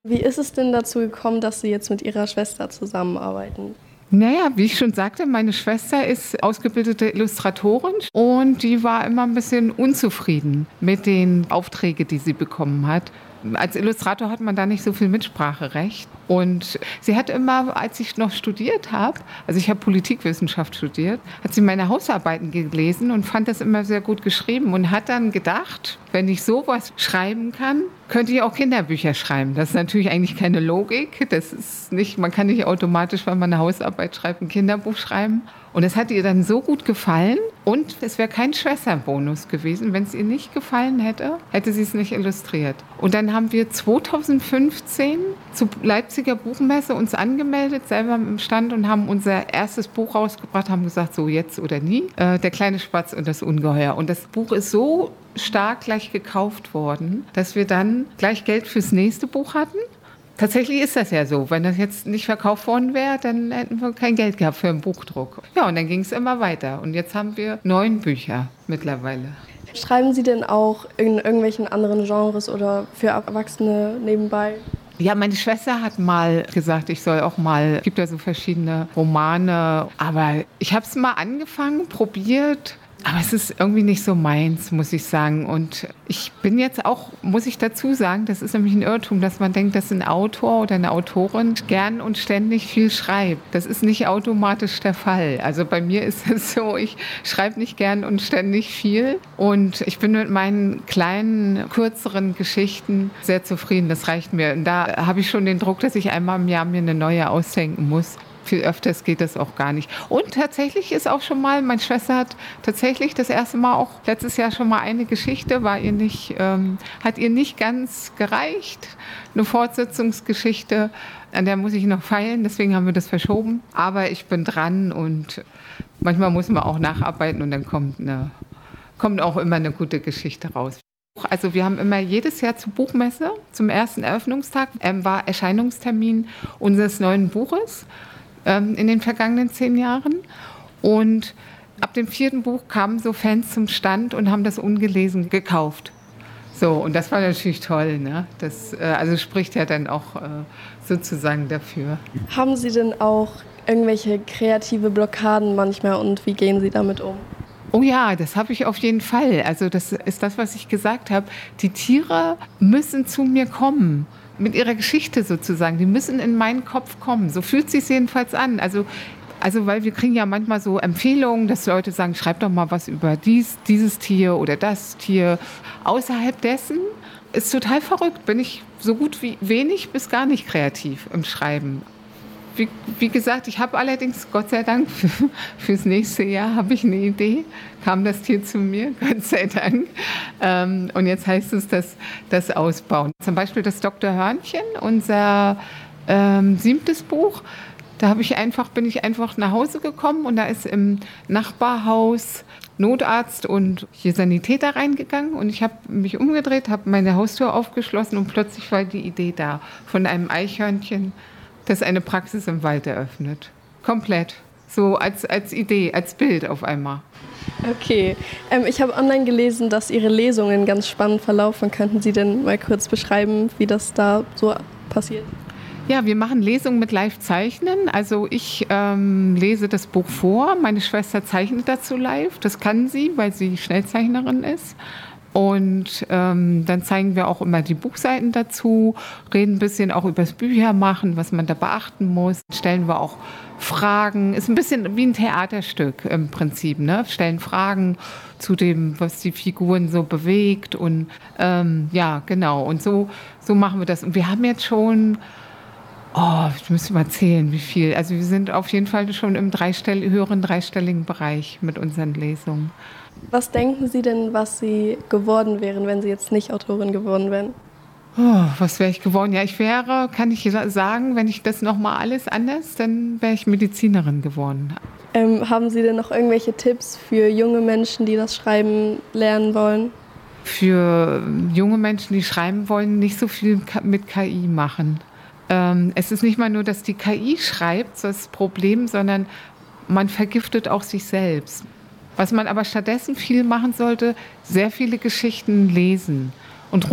Wie ist es denn dazu gekommen, dass Sie jetzt mit Ihrer Schwester zusammenarbeiten? Naja, wie ich schon sagte, meine Schwester ist ausgebildete Illustratorin und die war immer ein bisschen unzufrieden mit den Aufträgen, die sie bekommen hat. Als Illustrator hat man da nicht so viel Mitspracherecht. Und sie hat immer, als ich noch studiert habe, also ich habe Politikwissenschaft studiert, hat sie meine Hausarbeiten gelesen und fand das immer sehr gut geschrieben und hat dann gedacht, wenn ich sowas schreiben kann, könnte ich auch Kinderbücher schreiben. Das ist natürlich eigentlich keine Logik. Das ist nicht, man kann nicht automatisch, wenn man eine Hausarbeit schreibt, ein Kinderbuch schreiben. Und es hat ihr dann so gut gefallen und es wäre kein Schwesternbonus gewesen. Wenn es ihr nicht gefallen hätte, hätte sie es nicht illustriert. Und dann haben wir 2015 zur Leipziger Buchmesse uns angemeldet, selber im Stand und haben unser erstes Buch rausgebracht, haben gesagt, so jetzt oder nie, Der kleine Spatz und das Ungeheuer. Und das Buch ist so stark gleich gekauft worden, dass wir dann gleich Geld fürs nächste Buch hatten. Tatsächlich ist das ja so. Wenn das jetzt nicht verkauft worden wäre, dann hätten wir kein Geld gehabt für einen Buchdruck. Ja, und dann ging es immer weiter. Und jetzt haben wir 9 Bücher mittlerweile. Schreiben Sie denn auch in irgendwelchen anderen Genres oder für Erwachsene nebenbei? Ja, meine Schwester hat mal gesagt, ich soll auch mal, es gibt ja so verschiedene Romane, aber ich habe es mal angefangen, probiert. Aber es ist irgendwie nicht so meins, muss ich sagen. Und ich bin jetzt auch, muss ich dazu sagen, das ist nämlich ein Irrtum, dass man denkt, dass ein Autor oder eine Autorin gern und ständig viel schreibt. Das ist nicht automatisch der Fall. Also bei mir ist es so, ich schreibe nicht gern und ständig viel. Und ich bin mit meinen kleinen, kürzeren Geschichten sehr zufrieden. Das reicht mir. Und da habe ich schon den Druck, dass ich einmal im Jahr mir eine neue ausdenken muss. Viel öfters geht das auch gar nicht. Und tatsächlich ist auch schon mal, meine Schwester hat tatsächlich das erste Mal auch letztes Jahr schon mal eine Geschichte, hat ihr nicht ganz gereicht. Eine Fortsetzungsgeschichte, an der muss ich noch feilen, deswegen haben wir das verschoben. Aber ich bin dran und manchmal muss man auch nacharbeiten und dann kommt auch immer eine gute Geschichte raus. Also wir haben immer jedes Jahr zur Buchmesse, zum ersten Eröffnungstag, war Erscheinungstermin unseres neuen Buches. In den vergangenen 10 Jahren. Und ab dem 4. Buch kamen so Fans zum Stand und haben das ungelesen gekauft. So, und das war natürlich toll, ne? Das also spricht ja dann auch sozusagen dafür. Haben Sie denn auch irgendwelche kreative Blockaden manchmal und wie gehen Sie damit um? Oh ja, das habe ich auf jeden Fall. Also das ist das, was ich gesagt habe. Die Tiere müssen zu mir kommen. Mit ihrer Geschichte sozusagen, die müssen in meinen Kopf kommen. So fühlt es sich jedenfalls an. Also weil wir kriegen ja manchmal so Empfehlungen, dass Leute sagen, schreib doch mal was über dieses Tier oder das Tier. Außerhalb dessen ist total verrückt, bin ich so gut wie wenig bis gar nicht kreativ im Schreiben. Wie gesagt, ich habe allerdings, Gott sei Dank, fürs nächste Jahr habe ich eine Idee. Kam das Tier zu mir, Gott sei Dank. Und jetzt heißt es, das Ausbauen. Zum Beispiel das Dr. Hörnchen, unser 7. Buch. Da bin ich einfach nach Hause gekommen und da ist im Nachbarhaus Notarzt und hier Sanitäter reingegangen und ich habe mich umgedreht, habe meine Haustür aufgeschlossen und plötzlich war die Idee da von einem Eichhörnchen, das eine Praxis im Wald eröffnet. Komplett. So als Idee, als Bild auf einmal. Okay. Ich habe online gelesen, dass Ihre Lesungen ganz spannend verlaufen. Könnten Sie denn mal kurz beschreiben, wie das da so passiert? Ja, wir machen Lesungen mit Live-Zeichnen. Also ich lese das Buch vor, meine Schwester zeichnet dazu live. Das kann sie, weil sie Schnellzeichnerin ist. Und dann zeigen wir auch immer die Buchseiten dazu, reden ein bisschen auch über das Büchermachen, was man da beachten muss. Stellen wir auch Fragen, ist ein bisschen wie ein Theaterstück im Prinzip, ne? Stellen Fragen zu dem, was die Figuren so bewegt und ja, genau. Und so machen wir das. Und wir haben jetzt schon, ich müsste mal zählen, wie viel. Also wir sind auf jeden Fall schon im höheren dreistelligen Bereich mit unseren Lesungen. Was denken Sie denn, was Sie geworden wären, wenn Sie jetzt nicht Autorin geworden wären? Was wäre ich geworden? Ja, kann ich sagen, wenn ich das nochmal alles anders, dann wäre ich Medizinerin geworden. Haben Sie denn noch irgendwelche Tipps für junge Menschen, die das Schreiben lernen wollen? Für junge Menschen, die schreiben wollen, nicht so viel mit KI machen. Es ist nicht mal nur, dass die KI schreibt, das Problem, sondern man vergiftet auch sich selbst. Was man aber stattdessen viel machen sollte, sehr viele Geschichten lesen.